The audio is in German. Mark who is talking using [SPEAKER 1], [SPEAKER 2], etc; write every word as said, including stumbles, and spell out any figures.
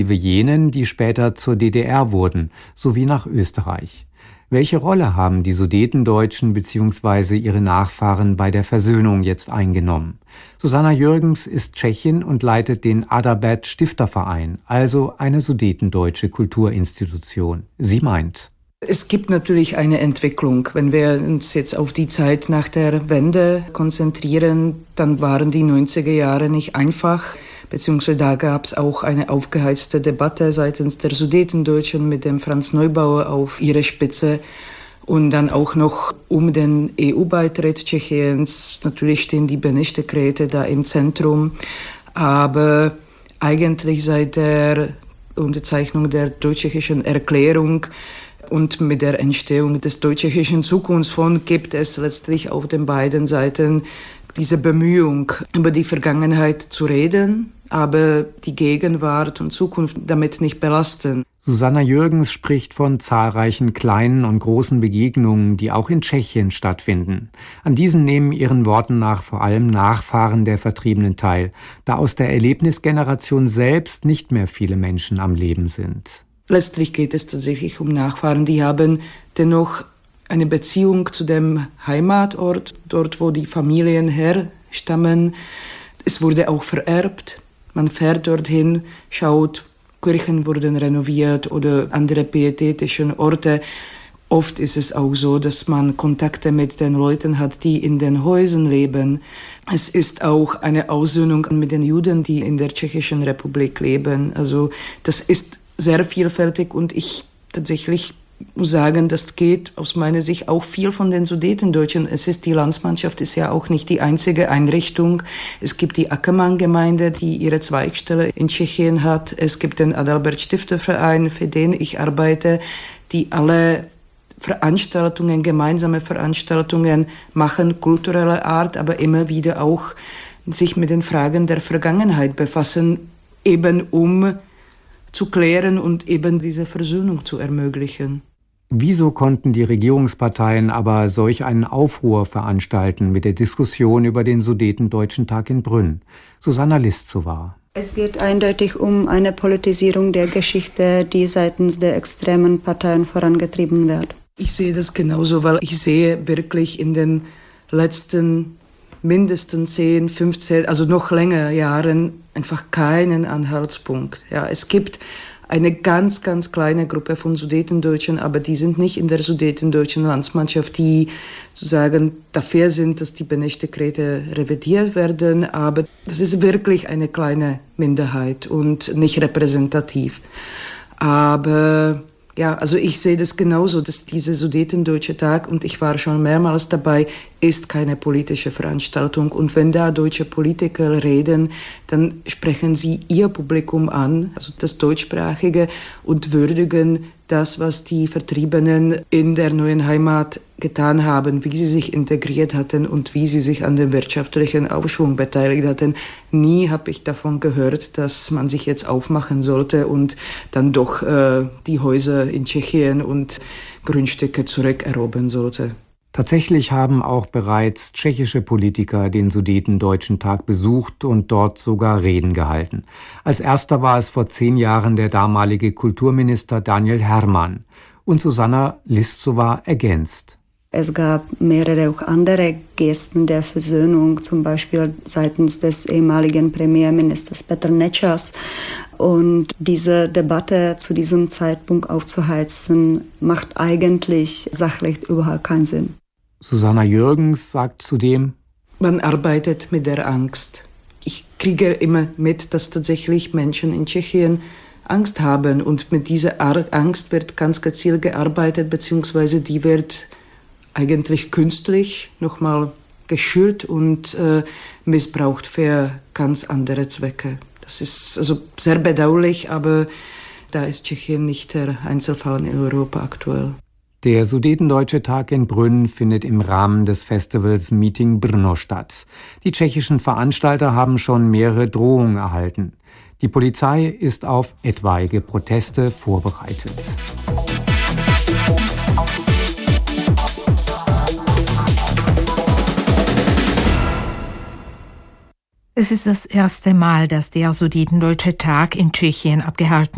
[SPEAKER 1] jenen, die später zur D D R wurden, sowie nach Österreich. Welche Rolle haben die Sudetendeutschen bzw. ihre Nachfahren bei der Versöhnung jetzt eingenommen? Susanna Jürgens ist Tschechin und leitet den Adalbert Stifterverein, also eine sudetendeutsche Kulturinstitution. Sie meint:
[SPEAKER 2] Es gibt natürlich eine Entwicklung. Wenn wir uns jetzt auf die Zeit nach der Wende konzentrieren, dann waren die neunziger Jahre nicht einfach, beziehungsweise da gab es auch eine aufgeheizte Debatte seitens der Sudetendeutschen mit dem Franz Neubauer auf ihre Spitze. Und dann auch noch um den E U-Beitritt Tschechiens. Natürlich stehen die Beneš-Dekrete da im Zentrum. Aber eigentlich seit der Unterzeichnung der Deutsch-Tschechischen Erklärung und mit der Entstehung des Deutsch-Tschechischen Zukunftsfonds gibt es letztlich auf den beiden Seiten diese Bemühung, über die Vergangenheit zu reden, aber die Gegenwart und Zukunft damit nicht belasten.
[SPEAKER 1] Susanna Jürgens spricht von zahlreichen kleinen und großen Begegnungen, die auch in Tschechien stattfinden. An diesen nehmen ihren Worten nach vor allem Nachfahren der Vertriebenen teil, da aus der Erlebnisgeneration selbst nicht mehr viele Menschen am Leben sind.
[SPEAKER 2] Letztlich geht es tatsächlich um Nachfahren, die haben dennoch eine Beziehung zu dem Heimatort, dort wo die Familien herstammen. Es wurde auch vererbt. Man fährt dorthin, schaut, Kirchen wurden renoviert oder andere pietätische Orte. Oft ist es auch so, dass man Kontakte mit den Leuten hat, die in den Häusern leben. Es ist auch eine Aussöhnung mit den Juden, die in der Tschechischen Republik leben. Also das ist sehr vielfältig und ich tatsächlich muss sagen, das geht aus meiner Sicht auch viel von den Sudetendeutschen. Es ist die Landsmannschaft, ist ja auch nicht die einzige Einrichtung. Es gibt die Ackermann-Gemeinde, die ihre Zweigstelle in Tschechien hat. Es gibt den Adalbert Stifterverein, für den ich arbeite, die alle Veranstaltungen, gemeinsame Veranstaltungen machen, kultureller Art, aber immer wieder auch sich mit den Fragen der Vergangenheit befassen, eben um zu klären und eben diese Versöhnung zu ermöglichen.
[SPEAKER 1] Wieso konnten die Regierungsparteien aber solch einen Aufruhr veranstalten mit der Diskussion über den Sudetendeutschen Tag in Brünn? Susanna Liszowa.
[SPEAKER 3] Es geht eindeutig um eine Politisierung der Geschichte, die seitens der extremen Parteien vorangetrieben wird.
[SPEAKER 2] Ich sehe das genauso, weil ich sehe wirklich in den letzten mindestens zehn, fünfzehn, also noch länger Jahren einfach keinen Anhaltspunkt. Ja, es gibt eine ganz, ganz kleine Gruppe von Sudetendeutschen, aber die sind nicht in der sudetendeutschen Landsmannschaft, die sozusagen dafür sind, dass die Beneš-Dekrete revidiert werden. Aber das ist wirklich eine kleine Minderheit und nicht repräsentativ. Aber ja, also ich sehe das genauso, dass dieser Sudetendeutsche Tag, und ich war schon mehrmals dabei, ist keine politische Veranstaltung. Und wenn da deutsche Politiker reden, dann sprechen sie ihr Publikum an, also das Deutschsprachige, und würdigen das, was die Vertriebenen in der neuen Heimat getan haben, wie sie sich integriert hatten und wie sie sich an dem wirtschaftlichen Aufschwung beteiligt hatten. Nie habe ich davon gehört, dass man sich jetzt aufmachen sollte und dann doch äh, die Häuser in Tschechien und Grundstücke zurückerobern sollte.
[SPEAKER 1] Tatsächlich haben auch bereits tschechische Politiker den Sudetendeutschen Tag besucht und dort sogar Reden gehalten. Als erster war es vor zehn Jahren der damalige Kulturminister Daniel Herman. Und Susanna Liszowa ergänzt:
[SPEAKER 3] Es gab mehrere auch andere Gesten der Versöhnung, zum Beispiel seitens des ehemaligen Premierministers Petr Nečas. Und diese Debatte zu diesem Zeitpunkt aufzuheizen, macht eigentlich sachlich überhaupt keinen Sinn.
[SPEAKER 1] Susanna Jürgens sagt zudem:
[SPEAKER 2] Man arbeitet mit der Angst. Ich kriege immer mit, dass tatsächlich Menschen in Tschechien Angst haben. Und mit dieser Angst wird ganz gezielt gearbeitet, beziehungsweise die wird eigentlich künstlich nochmal geschürt und äh, missbraucht für ganz andere Zwecke. Das ist also sehr bedauerlich, aber da ist Tschechien nicht der Einzelfall in Europa aktuell.
[SPEAKER 1] Der Sudetendeutsche Tag in Brünn findet im Rahmen des Festivals Meeting Brno statt. Die tschechischen Veranstalter haben schon mehrere Drohungen erhalten. Die Polizei ist auf etwaige Proteste vorbereitet.
[SPEAKER 4] Es ist das erste Mal, dass der Sudetendeutsche Tag in Tschechien abgehalten